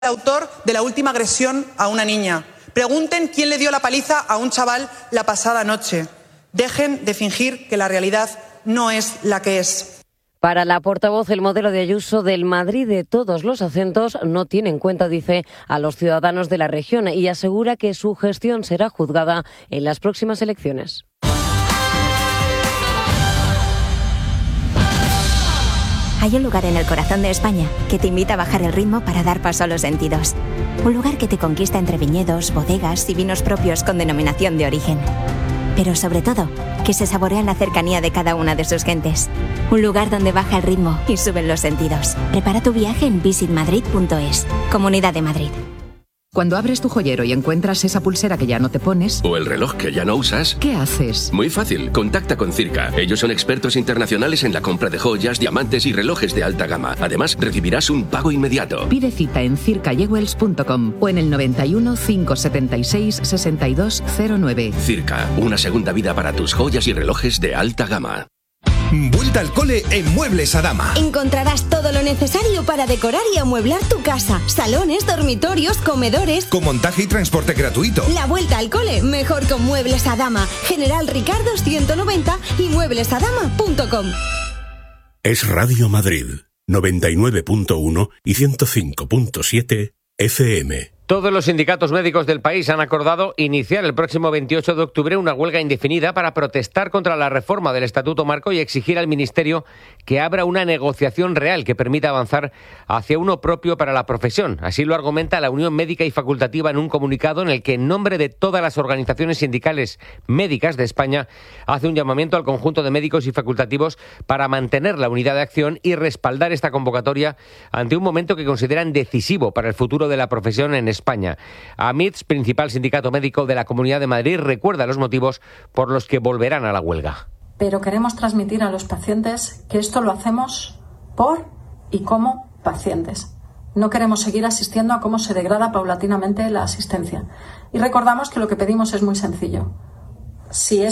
el autor de la última agresión a una niña. Pregunten quién le dio la paliza a un chaval la pasada noche. Dejen de fingir que la realidad no es la que es. Para la portavoz, el modelo de Ayuso del Madrid de todos los acentos no tiene en cuenta, dice, a los ciudadanos de la región y asegura que su gestión será juzgada en las próximas elecciones. Hay un lugar en el corazón de España que te invita a bajar el ritmo para dar paso a los sentidos. Un lugar que te conquista entre viñedos, bodegas y vinos propios con denominación de origen. Pero sobre todo, que se saborea en la cercanía de cada una de sus gentes. Un lugar donde baja el ritmo y suben los sentidos. Prepara tu viaje en visitmadrid.es. Comunidad de Madrid. Cuando abres tu joyero y encuentras esa pulsera que ya no te pones... o el reloj que ya no usas... ¿qué haces? Muy fácil, contacta con Circa. Ellos son expertos internacionales en la compra de joyas, diamantes y relojes de alta gama. Además, recibirás un pago inmediato. Pide cita en circajewels.com o en el 91 576 6209. Circa, una segunda vida para tus joyas y relojes de alta gama. Vuelta al cole en Muebles Adama. Encontrarás todo lo necesario para decorar y amueblar tu casa. Salones, dormitorios, comedores. Con montaje y transporte gratuito. La vuelta al cole, mejor con Muebles Adama. General Ricardo 190 y mueblesadama.com. Es Radio Madrid, 99.1 y 105.7 FM. Todos los sindicatos médicos del país han acordado iniciar el próximo 28 de octubre una huelga indefinida para protestar contra la reforma del Estatuto Marco y exigir al Ministerio que abra una negociación real que permita avanzar hacia uno propio para la profesión. Así lo argumenta la Unión Médica y Facultativa en un comunicado en el que, en nombre de todas las organizaciones sindicales médicas de España, hace un llamamiento al conjunto de médicos y facultativos para mantener la unidad de acción y respaldar esta convocatoria ante un momento que consideran decisivo para el futuro de la profesión en España. AMITS, principal sindicato médico de la Comunidad de Madrid, recuerda los motivos por los que volverán a la huelga. Pero queremos transmitir a los pacientes que esto lo hacemos por y como pacientes. No queremos seguir asistiendo a cómo se degrada paulatinamente la asistencia. Y recordamos que lo que pedimos es muy sencillo. Si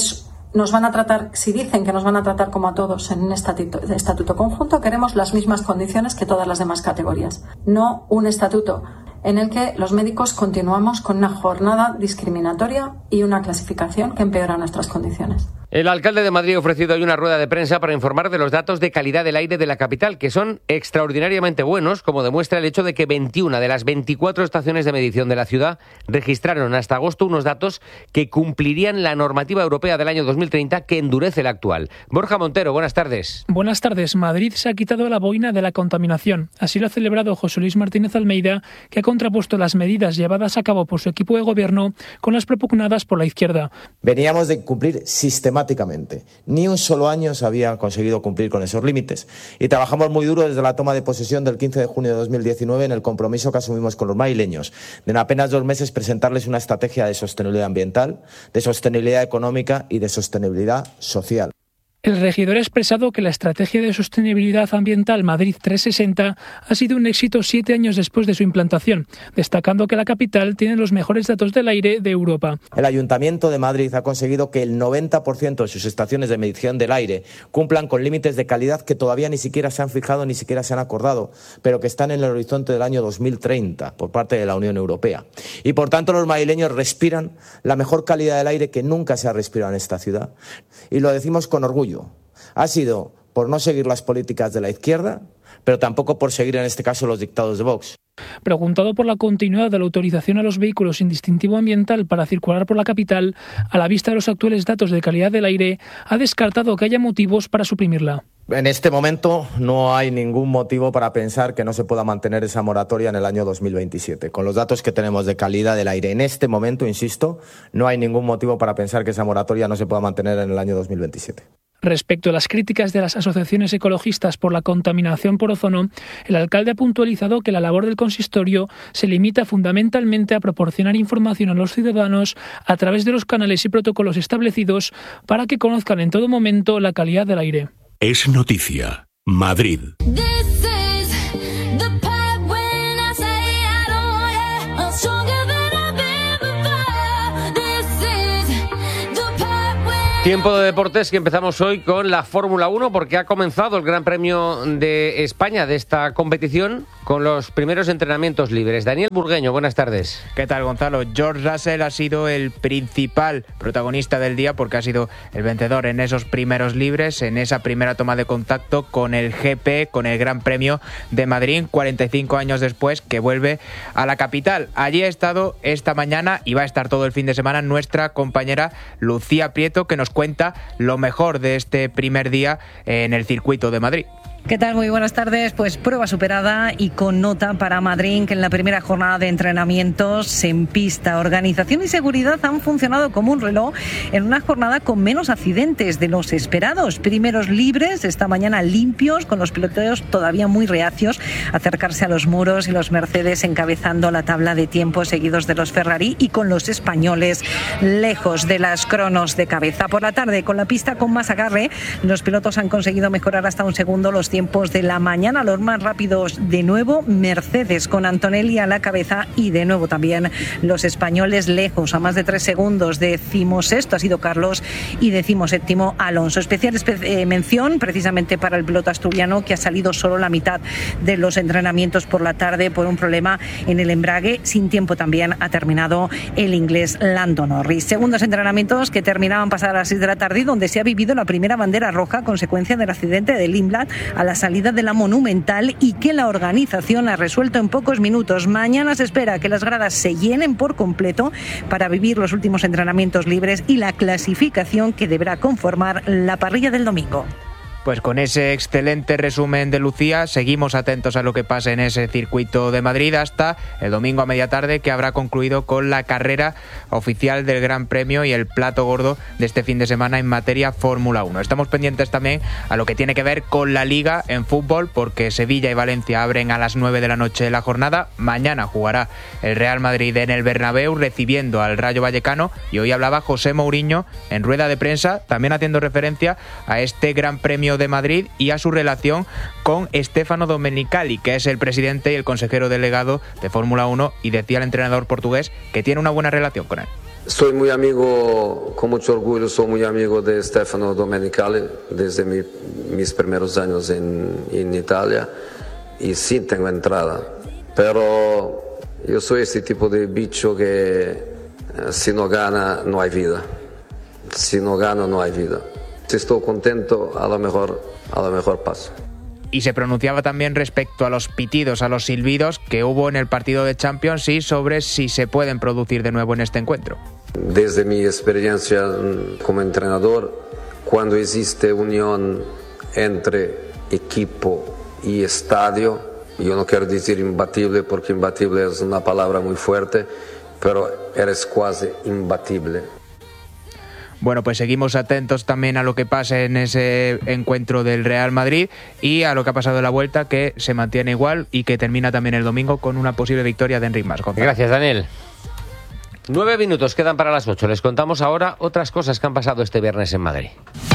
dicen que nos van a tratar como a todos en un estatuto conjunto, queremos las mismas condiciones que todas las demás categorías. No un estatuto en el que los médicos continuamos con una jornada discriminatoria y una clasificación que empeora nuestras condiciones. El alcalde de Madrid ha ofrecido hoy una rueda de prensa para informar de los datos de calidad del aire de la capital, que son extraordinariamente buenos, como demuestra el hecho de que 21 de las 24 estaciones de medición de la ciudad registraron hasta agosto unos datos que cumplirían la normativa europea del año 2030, que endurece la actual. Borja Montero, buenas tardes. Buenas tardes. Madrid se ha quitado la boina de la contaminación. Así lo ha celebrado José Luis Martínez Almeida, que ha contrapuesto las medidas llevadas a cabo por su equipo de gobierno con las propugnadas por la izquierda. Veníamos de cumplir sistemáticamente. Ni un solo año se había conseguido cumplir con esos límites. Y trabajamos muy duro desde la toma de posesión del 15 de junio de 2019 en el compromiso que asumimos con los madrileños de en apenas 2 meses presentarles una estrategia de sostenibilidad ambiental, de sostenibilidad económica y de sostenibilidad social. El regidor ha expresado que la estrategia de sostenibilidad ambiental Madrid 360 ha sido un éxito 7 años después de su implantación, destacando que la capital tiene los mejores datos del aire de Europa. El Ayuntamiento de Madrid ha conseguido que el 90% de sus estaciones de medición del aire cumplan con límites de calidad que todavía ni siquiera se han fijado, ni siquiera se han acordado, pero que están en el horizonte del año 2030 por parte de la Unión Europea. Y por tanto los madrileños respiran la mejor calidad del aire que nunca se ha respirado en esta ciudad. Y lo decimos con orgullo. Ha sido por no seguir las políticas de la izquierda, pero tampoco por seguir en este caso los dictados de Vox. Preguntado por la continuidad de la autorización a los vehículos sin distintivo ambiental para circular por la capital, a la vista de los actuales datos de calidad del aire, ha descartado que haya motivos para suprimirla. En este momento no hay ningún motivo para pensar que no se pueda mantener esa moratoria en el año 2027. Con los datos que tenemos de calidad del aire en este momento, insisto, no hay ningún motivo para pensar que esa moratoria no se pueda mantener en el año 2027. Respecto a las críticas de las asociaciones ecologistas por la contaminación por ozono, el alcalde ha puntualizado que la labor del consistorio se limita fundamentalmente a proporcionar información a los ciudadanos a través de los canales y protocolos establecidos para que conozcan en todo momento la calidad del aire. Es noticia. Madrid. Tiempo de deportes que empezamos hoy con la Fórmula 1 porque ha comenzado el Gran Premio de España de esta competición con los primeros entrenamientos libres. Daniel Burgueño, buenas tardes. ¿Qué tal, Gonzalo? George Russell ha sido el principal protagonista del día porque ha sido el vencedor en esos primeros libres, en esa primera toma de contacto con el GP, con el Gran Premio de Madrid, 45 años después, que vuelve a la capital. Allí ha estado esta mañana y va a estar todo el fin de semana nuestra compañera Lucía Prieto, que nos cuenta lo mejor de este primer día en el circuito de Madrid. ¿Qué tal? Muy buenas tardes. Pues prueba superada y con nota para Madrid, que en la primera jornada de entrenamientos en pista, organización y seguridad han funcionado como un reloj en una jornada con menos accidentes de los esperados. Primeros libres esta mañana limpios, con los pilotos todavía muy reacios a acercarse a los muros y los Mercedes encabezando la tabla de tiempos, seguidos de los Ferrari y con los españoles lejos de las cronos de cabeza. Por la tarde, con la pista con más agarre, los pilotos han conseguido mejorar hasta un segundo los tiempos de la mañana, los más rápidos de nuevo Mercedes con Antonelli a la cabeza y de nuevo también los españoles lejos, a más de 3 segundos. 16º ha sido Carlos y 17º Alonso. Especial mención precisamente para el piloto asturiano, que ha salido solo la mitad de los entrenamientos por la tarde por un problema en el embrague. Sin tiempo también ha terminado el inglés Lando Norris. Segundos entrenamientos que terminaban pasadas las 6 de la tarde, donde se ha vivido la primera bandera roja consecuencia del accidente de Limblad a la salida de la Monumental, y que la organización ha resuelto en pocos minutos. Mañana se espera que las gradas se llenen por completo para vivir los últimos entrenamientos libres y la clasificación que deberá conformar la parrilla del domingo. Pues con ese excelente resumen de Lucía, seguimos atentos a lo que pase en ese circuito de Madrid hasta el domingo a media tarde, que habrá concluido con la carrera oficial del Gran Premio y el plato gordo de este fin de semana en materia Fórmula 1. Estamos pendientes también a lo que tiene que ver con la Liga en fútbol, porque Sevilla y Valencia abren a las 9 de la noche la jornada. Mañana jugará el Real Madrid en el Bernabéu recibiendo al Rayo Vallecano, y hoy hablaba José Mourinho en rueda de prensa, también haciendo referencia a este Gran Premio de Madrid y a su relación con Stefano Domenicali, que es el presidente y el consejero delegado de Fórmula 1, y decía el entrenador portugués que tiene una buena relación con él. Soy muy amigo, con mucho orgullo, soy muy amigo de Stefano Domenicali desde mis primeros años en Italia, y sí tengo entrada, pero yo soy ese tipo de bicho que si no gana no hay vida, si no gano no hay vida. Si estoy contento, a lo mejor paso. Y se pronunciaba también respecto a los pitidos, a los silbidos que hubo en el partido de Champions y sobre si se pueden producir de nuevo en este encuentro. Desde mi experiencia como entrenador, cuando existe unión entre equipo y estadio, yo no quiero decir imbatible porque imbatible es una palabra muy fuerte, pero eres casi imbatible. Bueno, pues seguimos atentos también a lo que pase en ese encuentro del Real Madrid y a lo que ha pasado en la Vuelta, que se mantiene igual y que termina también el domingo con una posible victoria de Enric Mas. Gracias, Daniel. 9 minutos quedan para las 8. Les contamos ahora otras cosas que han pasado este viernes en Madrid.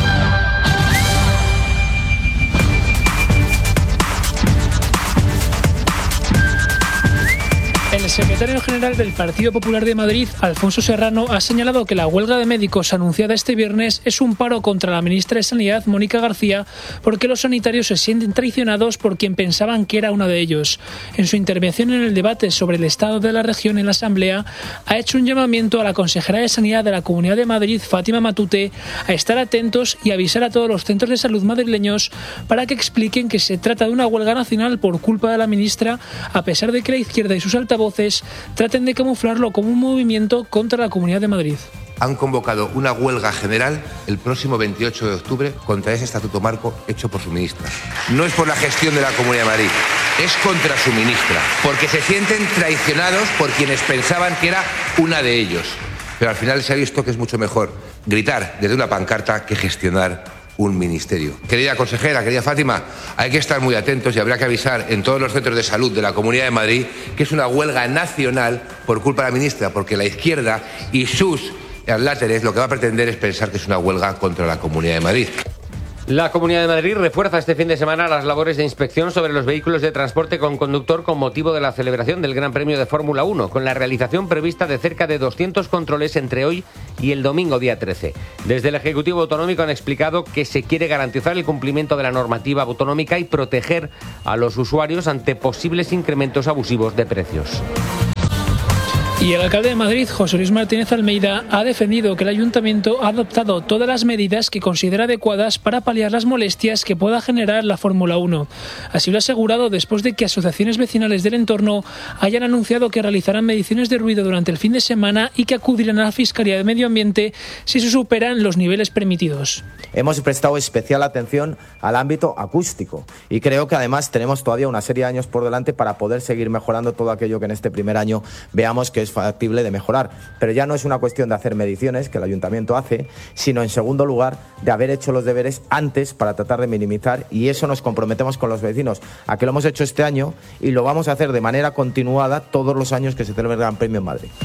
El secretario general del Partido Popular de Madrid, Alfonso Serrano, ha señalado que la huelga de médicos anunciada este viernes es un paro contra la ministra de Sanidad, Mónica García, porque los sanitarios se sienten traicionados por quien pensaban que era uno de ellos. En su intervención en el debate sobre el estado de la región en la Asamblea, ha hecho un llamamiento a la consejera de Sanidad de la Comunidad de Madrid, Fátima Matute, a estar atentos y avisar a todos los centros de salud madrileños para que expliquen que se trata de una huelga nacional por culpa de la ministra, a pesar de que la izquierda y sus altavoces traten de camuflarlo como un movimiento contra la Comunidad de Madrid. Han convocado una huelga general el próximo 28 de octubre contra ese estatuto marco hecho por su ministra. No es por la gestión de la Comunidad de Madrid, es contra su ministra, porque se sienten traicionados por quienes pensaban que era una de ellos. Pero al final se ha visto que es mucho mejor gritar desde una pancarta que gestionar un ministerio. Querida consejera, querida Fátima, hay que estar muy atentos y habrá que avisar en todos los centros de salud de la Comunidad de Madrid que es una huelga nacional por culpa de la ministra, porque la izquierda y sus láteres lo que va a pretender es pensar que es una huelga contra la Comunidad de Madrid. La Comunidad de Madrid refuerza este fin de semana las labores de inspección sobre los vehículos de transporte con conductor con motivo de la celebración del Gran Premio de Fórmula 1, con la realización prevista de cerca de 200 controles entre hoy y el domingo día 13. Desde el Ejecutivo Autonómico han explicado que se quiere garantizar el cumplimiento de la normativa autonómica y proteger a los usuarios ante posibles incrementos abusivos de precios. Y el alcalde de Madrid, José Luis Martínez Almeida, ha defendido que el ayuntamiento ha adoptado todas las medidas que considera adecuadas para paliar las molestias que pueda generar la Fórmula 1. Así lo ha asegurado después de que asociaciones vecinales del entorno hayan anunciado que realizarán mediciones de ruido durante el fin de semana y que acudirán a la Fiscalía de Medio Ambiente si se superan los niveles permitidos. Hemos prestado especial atención al ámbito acústico y creo que además tenemos todavía una serie de años por delante para poder seguir mejorando todo aquello que en este primer año veamos que es factible de mejorar. Pero ya no es una cuestión de hacer mediciones, que el ayuntamiento hace, sino en segundo lugar de haber hecho los deberes antes para tratar de minimizar, y eso nos comprometemos con los vecinos a que lo hemos hecho este año y lo vamos a hacer de manera continuada todos los años que se celebre el Gran Premio en Madrid.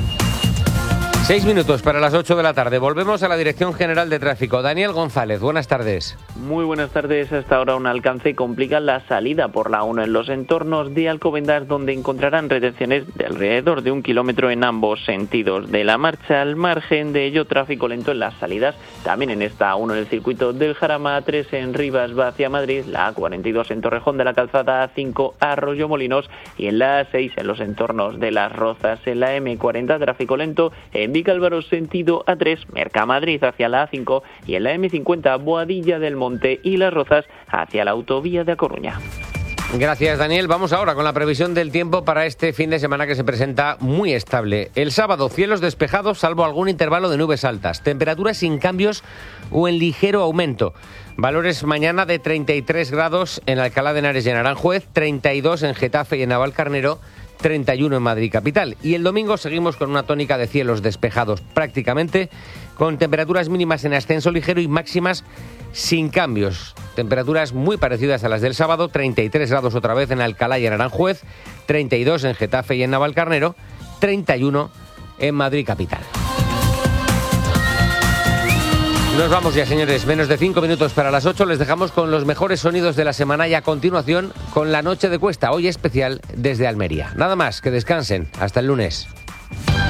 6 minutos para las 8 de la tarde. Volvemos a la Dirección General de Tráfico. Daniel González, buenas tardes. Muy buenas tardes. Hasta ahora un alcance complica la salida por la 1 en los entornos de Alcobendas, donde encontrarán retenciones de alrededor de 1 kilómetro en ambos sentidos de la marcha. Al margen de ello, tráfico lento en las salidas. También en esta 1 en el circuito del Jarama, A3 en Rivas va hacia Madrid, la A42 en Torrejón de la Calzada, A5 Arroyomolinos y en la A6 en los entornos de Las Rozas. En la M40 tráfico lento en Vicálvaro sentido A3, Mercamadrid hacia la A5 y en la M50 Boadilla del Monte y Las Rozas hacia la autovía de A Coruña. Gracias, Daniel. Vamos ahora con la previsión del tiempo para este fin de semana, que se presenta muy estable. El sábado, cielos despejados salvo algún intervalo de nubes altas. Temperaturas sin cambios o en ligero aumento. Valores mañana de 33 grados en Alcalá de Henares y en Aranjuez, 32 en Getafe y en Navalcarnero, 31 en Madrid capital. Y el domingo seguimos con una tónica de cielos despejados prácticamente, con temperaturas mínimas en ascenso ligero y máximas sin cambios. Temperaturas muy parecidas a las del sábado, 33 grados otra vez en Alcalá y en Aranjuez, 32 en Getafe y en Navalcarnero, 31 en Madrid capital. Nos vamos ya, señores. Menos de 5 minutos para las 8. Les dejamos con los mejores sonidos de la semana y a continuación con la Noche de Cuesta, hoy especial desde Almería. Nada más, que descansen. Hasta el lunes.